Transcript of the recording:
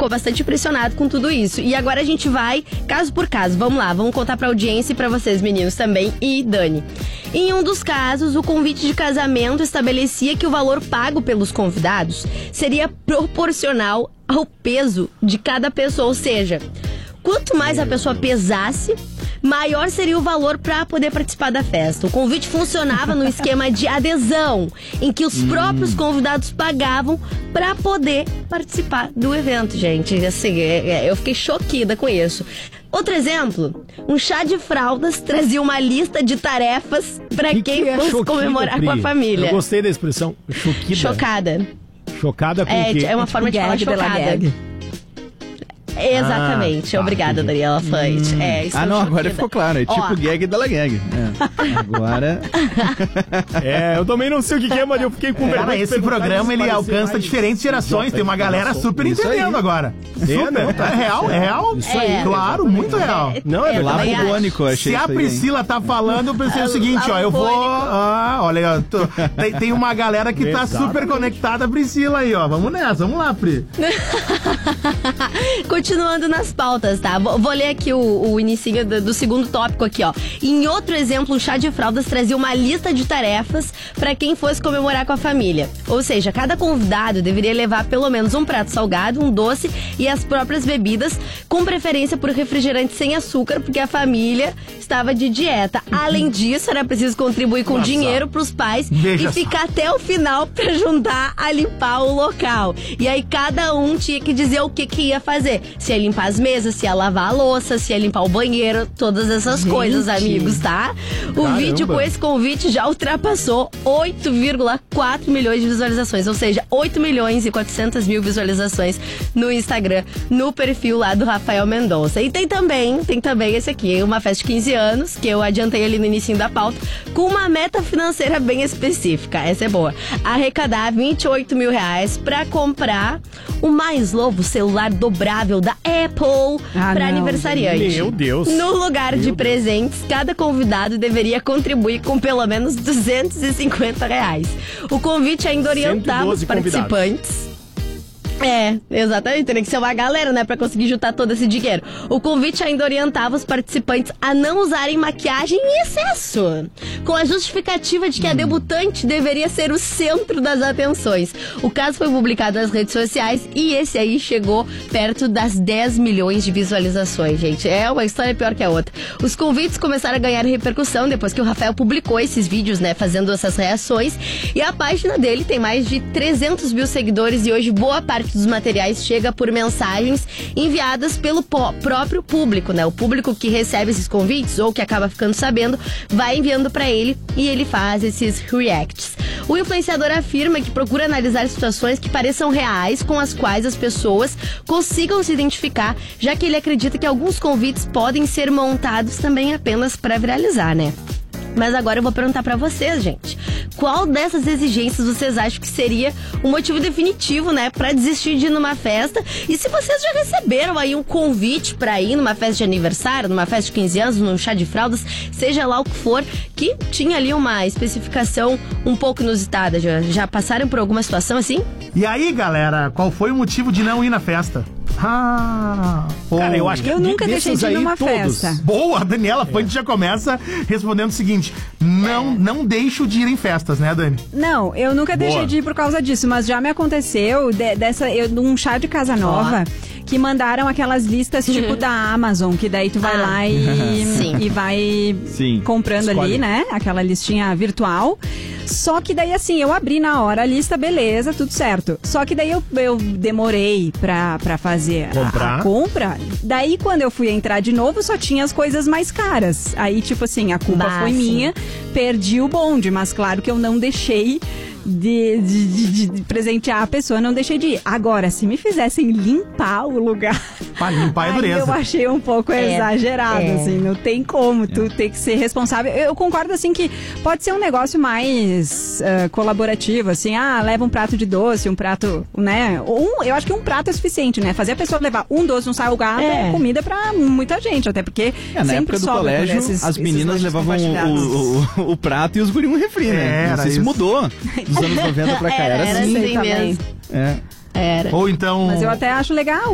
ficou bastante impressionado com tudo isso. E agora a gente vai caso por caso. Vamos lá, vamos contar pra audiência e pra vocês, meninos, também, e Dani. Em um dos casos, o convite de casamento estabelecia que o valor pago pelos convidados seria proporcional ao peso de cada pessoa, ou seja, quanto mais a pessoa pesasse, maior seria o valor para poder participar da festa. O convite funcionava no esquema de adesão, em que os próprios convidados pagavam para poder participar do evento, gente. Assim, eu fiquei choquida com isso. Outro exemplo, um chá de fraldas trazia uma lista de tarefas para quem fosse comemorar com a família. Eu gostei da expressão Chocada. Chocada com o quê? É uma forma de falar chocada. Exatamente. Obrigada, Daniela Fante. Não, agora ficou claro. É tipo gag da gag. Agora... eu também não sei o que é, mas eu fiquei com vergonha. Cara, esse programa, ele alcança diferentes gerações. Tem uma galera super entendendo agora. Super. É real? Isso aí. Claro, muito real. Não, é labofônico. Se a Priscila tá falando, eu pensei o seguinte, ó, eu vou... olha, tem uma galera que tá super conectada a Priscila aí, ó. Vamos nessa, vamos lá, Pri. Continuando nas pautas, tá? Vou ler aqui o inicinho do segundo tópico aqui, ó. Em outro exemplo, o chá de fraldas trazia uma lista de tarefas para quem fosse comemorar com a família. Ou seja, cada convidado deveria levar pelo menos um prato salgado, um doce e as próprias bebidas, com preferência por refrigerante sem açúcar, porque a família estava de dieta. Além disso, era preciso contribuir com dinheiro pros pais e ficar até o final para ajudar a limpar o local. E aí cada um tinha que dizer o que ia fazer. Se ia limpar as mesas, se ia lavar a louça, se ia limpar o banheiro, todas essas coisas, amigos, tá? O vídeo com esse convite já ultrapassou 8,4 milhões de visualizações, ou seja, 8 milhões e 400 mil visualizações no Instagram, no perfil lá do Rafael Mendonça. E tem também esse aqui, uma festa de 15 anos, que eu adiantei ali no início da pauta, com uma meta financeira bem específica. Essa é boa. Arrecadar 28 mil reais pra comprar o mais novo celular dobrável da Apple para aniversariante. Meu Deus. No lugar de presentes, cada convidado deveria contribuir com pelo menos 250 reais. O convite ainda orientava os participantes. Exatamente, teria que ser uma galera, né, pra conseguir juntar todo esse dinheiro. O convite ainda orientava os participantes a não usarem maquiagem em excesso, com a justificativa de que a debutante deveria ser o centro das atenções. O caso foi publicado nas redes sociais e esse aí chegou perto das 10 milhões de visualizações, gente. É uma história pior que a outra. Os convites começaram a ganhar repercussão depois que o Rafael publicou esses vídeos, né, fazendo essas reações, e a página dele tem mais de 300 mil seguidores e hoje boa parte dos materiais chega por mensagens enviadas pelo próprio público, né? O público que recebe esses convites ou que acaba ficando sabendo, vai enviando pra ele e ele faz esses reacts. O influenciador afirma que procura analisar situações que pareçam reais, com as quais as pessoas consigam se identificar, já que ele acredita que alguns convites podem ser montados também apenas pra viralizar, né? Mas agora eu vou perguntar pra vocês, gente. Qual dessas exigências vocês acham que seria um motivo definitivo, né, pra desistir de ir numa festa? E se vocês já receberam aí um convite pra ir numa festa de aniversário, numa festa de 15 anos, num chá de fraldas, seja lá o que for, que tinha ali uma especificação um pouco inusitada. Já passaram por alguma situação assim? E aí, galera, qual foi o motivo de não ir na festa? Cara, eu acho que eu nunca deixei de ir numa festa. Boa, a Daniela Fante já começa respondendo o seguinte: não deixo de ir em festas, né, Dani? Não, eu nunca deixei de ir por causa disso, mas já me aconteceu num chá de casa nova, que mandaram aquelas listas tipo da Amazon, que daí tu vai lá e vai comprando ali, né, aquela listinha virtual. Só que daí, assim, eu abri na hora a lista, beleza, tudo certo. Só que daí eu demorei pra fazer a compra. Daí, quando eu fui entrar de novo, só tinha as coisas mais caras. Aí, tipo assim, a culpa foi minha, perdi o bonde. Mas claro que eu não deixei de presentear a pessoa, não deixei de ir. Agora, se me fizessem limpar o lugar... Pra limpar é dureza. Eu achei um pouco exagerado, assim, não tem como, tu tem que ser responsável. Eu concordo, assim, que pode ser um negócio mais colaborativo, assim, leva um prato de doce, um prato, né, eu acho que um prato é suficiente, né, fazer a pessoa levar um doce, um salgado, é comida pra muita gente, até porque na época do colégio, as meninas levavam o prato e os guris um refri, né, não sei se mudou dos anos 90 pra cá, era assim mesmo. Era. Ou então... Mas eu até acho legal